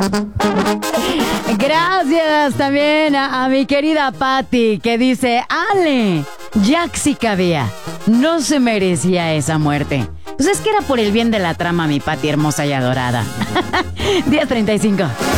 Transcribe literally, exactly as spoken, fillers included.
Gracias también a, a mi querida Patti, que dice: Ale, Jack sí cabía, no se merecía esa muerte. Pues es que era por el bien de la trama, mi Patti hermosa y adorada. diez treinta y cinco.